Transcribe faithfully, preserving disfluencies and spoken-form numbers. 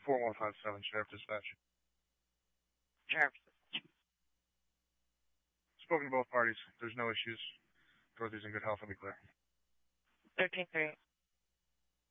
four one five seven, Sheriff Dispatch. Sheriff. Spoken to both parties. There's no issues. Dorothy's in good health, I'll be clear. thirteen three.